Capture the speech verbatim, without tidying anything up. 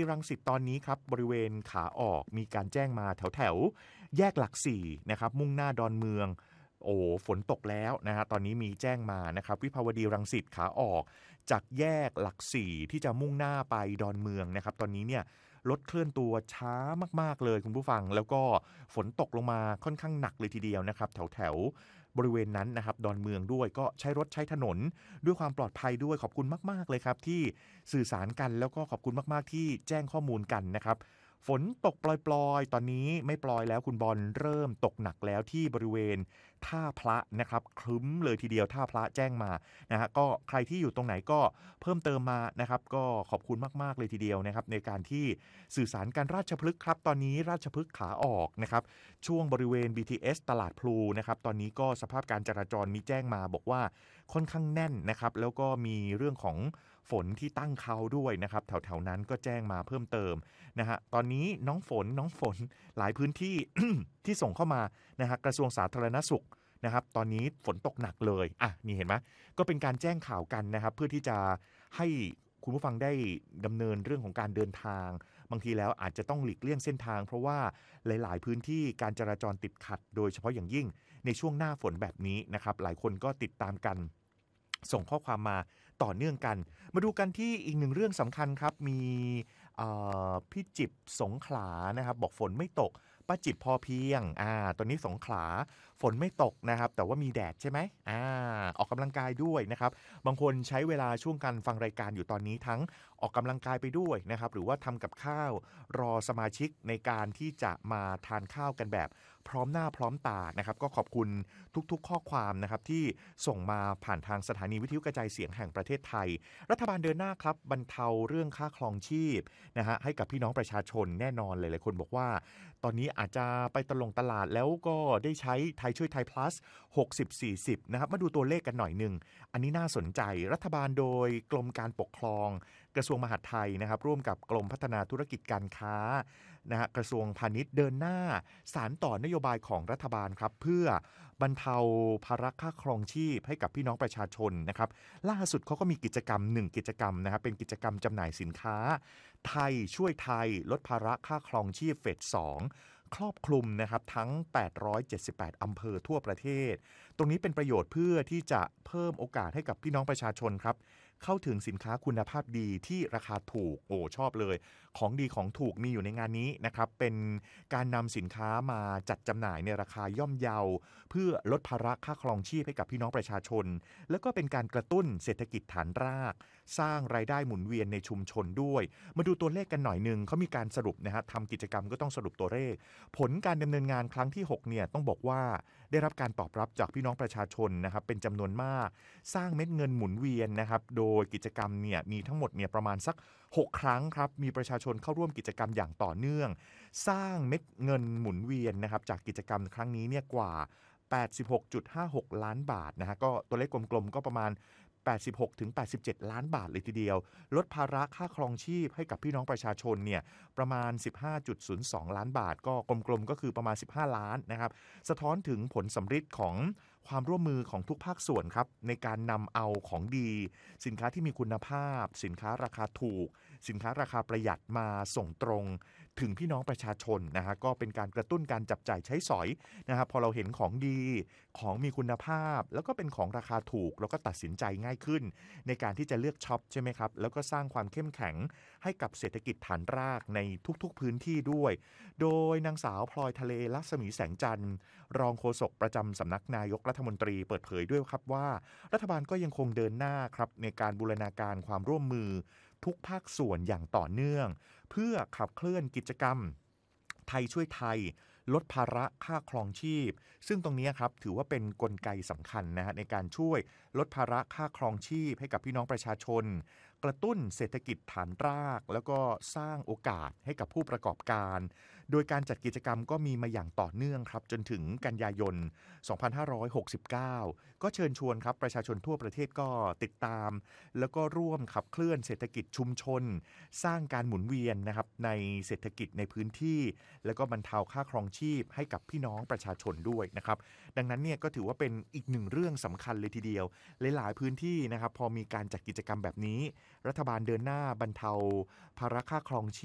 รังสิตตอนนี้ครับบริเวณขาออกมีการแจ้งมาแถวแถวแยกหลักสี่นะครับมุ่งหน้าดอนเมืองโอ้ฝนตกแล้วนะฮะตอนนี้มีแจ้งมานะครับวิภาวดีรังสิตขาออกจากแยกหลักสี่ที่จะมุ่งหน้าไปดอนเมืองนะครับตอนนี้เนี่ยรถเคลื่อนตัวช้ามากๆเลยคุณผู้ฟังแล้วก็ฝนตกลงมาค่อนข้างหนักเลยทีเดียวนะครับแถวแถวบริเวณนั้นนะครับดอนเมืองด้วยก็ใช้รถใช้ถนนด้วยความปลอดภัยด้วยขอบคุณมากๆเลยครับที่สื่อสารกันแล้วก็ขอบคุณมากๆที่แจ้งข้อมูลกันนะครับฝนตกปลอยๆตอนนี้ไม่ปลอยแล้วคุณบอลเริ่มตกหนักแล้วที่บริเวณท่าพระนะครับครึ้มเลยทีเดียวท่าพระแจ้งมานะฮะก็ใครที่อยู่ตรงไหนก็เพิ่มเติมมานะครับก็ขอบคุณมากๆเลยทีเดียวนะครับในการที่สื่อสารกันราชพฤกษ์ครับตอนนี้ราชพฤกษ์ขาออกนะครับช่วงบริเวณ บี ที เอส ตลาดพลูนะครับตอนนี้ก็สภาพการจราจรมีแจ้งมาบอกว่าค่อนข้างแน่นนะครับแล้วก็มีเรื่องของฝนที่ตั้งเขาด้วยนะครับแถวๆนั้นก็แจ้งมาเพิ่มเติมนะฮะตอนนี้น้องฝนน้องฝนหลายพื้นที่ ที่ส่งเข้ามานะฮะกระทรวงสาธารณสุขนะครับตอนนี้ฝนตกหนักเลยอ่ะนี่เห็นไหมก็เป็นการแจ้งข่าวกันนะครับเพื่อที่จะให้คุณผู้ฟังได้ดำเนินเรื่องของการเดินทางบางทีแล้วอาจจะต้องหลีกเลี่ยงเส้นทางเพราะว่าหลายๆพื้นที่การจราจรติดขัดโดยเฉพาะอย่างยิ่งในช่วงหน้าฝนแบบนี้นะครับหลายคนก็ติดตามกันส่งข้อความมาต่อเนื่องกันมาดูกันที่อีกหนึ่งเรื่องสำคัญครับมีพี่จิบสงขลานะครับบอกฝนไม่ตกป้าจิบพอเพียงอ่าตอนนี้สงขลาฝนไม่ตกนะครับแต่ว่ามีแดดใช่ไหมอ่าออกกำลังกายด้วยนะครับบางคนใช้เวลาช่วงการฟังรายการอยู่ตอนนี้ทั้งออกกำลังกายไปด้วยนะครับหรือว่าทำกับข้าวรอสมาชิกในการที่จะมาทานข้าวกันแบบพร้อมหน้าพร้อมตานะครับก็ขอบคุณทุกๆข้อความนะครับที่ส่งมาผ่านทางสถานีวิทยุกระจายเสียงแห่งประเทศไทยรัฐบาลเดินหน้าครับบรรเทาเรื่องค่าครองชีพนะฮะให้กับพี่น้องประชาชนแน่นอนหลายๆคนบอกว่าตอนนี้อาจจะไปตลงตลาดแล้วก็ได้ใช้ไทยช่วยไทย plus หกสิบ สี่สิบนะครับมาดูตัวเลขกันหน่อยนึงอันนี้น่าสนใจรัฐบาลโดยกรมการปกครองกระทรวงมหาดไทยนะครับร่วมกับกรมพัฒนาธุรกิจการค้านะฮะกระทรวงพาณิชย์เดินหน้าสานต่อนโยบายของรัฐบาลครับเพื่อบรรเทาภาระค่าครองชีพให้กับพี่น้องประชาชนนะครับล่าสุดเขาก็มีกิจกรรมหนึ่งกิจกรรมนะครับเป็นกิจกรรมจำหน่ายสินค้าไทยช่วยไทยลดภาระค่าครองชีพเฟสสองครอบคลุมนะครับทั้งแปดร้อยเจ็ดสิบแปดอำเภอทั่วประเทศตรงนี้เป็นประโยชน์เพื่อที่จะเพิ่มโอกาสให้กับพี่น้องประชาชนครับเข้าถึงสินค้าคุณภาพดีที่ราคาถูกโอ้ชอบเลยของดีของถูกมีอยู่ในงานนี้นะครับเป็นการนำสินค้ามาจัดจำหน่ายในราคาย่อมเยาเพื่อลดภาระค่าครองชีพให้กับพี่น้องประชาชนแล้วก็เป็นการกระตุ้นเศรษฐกิจฐานรากสร้างรายได้หมุนเวียนในชุมชนด้วยมาดูตัวเลขกันหน่อยนึงเขามีการสรุปนะฮะทำกิจกรรมก็ต้องสรุปตัวเลขผลการดำเนินงานครั้งที่หกเนี่ยต้องบอกว่าได้รับการตอบรับจากพี่น้องประชาชนนะครับเป็นจำนวนมากสร้างเม็ดเงินหมุนเวียนนะครับโดยกิจกรรมเนี่ยมีทั้งหมดเนี่ยประมาณสักหกครั้งครับมีประชาชนเข้าร่วมกิจกรรมอย่างต่อเนื่องสร้างเม็ดเงินหมุนเวียนนะครับจากกิจกรรมครั้งนี้เนี่ยกว่า แปดสิบหกจุดห้าหก ล้านบาทนะฮะก็ตัวเลขกลมๆก็ประมาณแปดสิบหกถึงแปดสิบเจ็ด ล้านบาทเลยทีเดียวลดภาระค่าครองชีพให้กับพี่น้องประชาชนเนี่ยประมาณ สิบห้าจุดศูนย์สอง ล้านบาทก็กลมๆก็คือประมาณสิบห้าล้านนะครับสะท้อนถึงผลสำฤทธิ์ของความร่วมมือของทุกภาคส่วนครับในการนำเอาของดีสินค้าที่มีคุณภาพสินค้าราคาถูกสินค้าราคาประหยัดมาส่งตรงถึงพี่น้องประชาชนนะฮะก็เป็นการกระตุ้นการจับจ่ายใช้สอยนะครับพอเราเห็นของดีของมีคุณภาพแล้วก็เป็นของราคาถูกแล้วก็ตัดสินใจง่ายขึ้นในการที่จะเลือกช็อปใช่ไหมครับแล้วก็สร้างความเข้มแข็งให้กับเศรษฐกิจฐานรากในทุกๆพื้นที่ด้วยโดยนางสาวพลอยทะเลลักษมีแสงจันทร์รองโฆษกประจำสำนักนายกรัฐมนตรีเปิดเผยด้วยครับว่ารัฐบาลก็ยังคงเดินหน้าครับในการบูรณาการความร่วมมือทุกภาคส่วนอย่างต่อเนื่องเพื่อขับเคลื่อนกิจกรรมไทยช่วยไทยลดภาระค่าครองชีพซึ่งตรงนี้ครับถือว่าเป็นกลไกสำคัญนะฮะในการช่วยลดภาระค่าครองชีพให้กับพี่น้องประชาชนกระตุ้นเศรษฐกิจฐานรากแล้วก็สร้างโอกาสให้กับผู้ประกอบการโดยการจัดกิจกรรมก็มีมาอย่างต่อเนื่องครับจนถึงกันยายนสองพันห้าร้อยหกสิบเก้าก็เชิญชวนครับประชาชนทั่วประเทศก็ติดตามแล้วก็ร่วมขับเคลื่อนเศรษฐกิจชุมชนสร้างการหมุนเวียนนะครับในเศรษฐกิจในพื้นที่แล้วก็บรรเทาค่าครองชีพให้กับพี่น้องประชาชนด้วยนะครับดังนั้นเนี่ยก็ถือว่าเป็นอีกหนึ่งเรื่องสำคัญเลยทีเดียวหลายๆพื้นที่นะครับพอมีการจัดกิจกรรมแบบนี้รัฐบาลเดินหน้าบรรเทาภาระค่าครองชีพ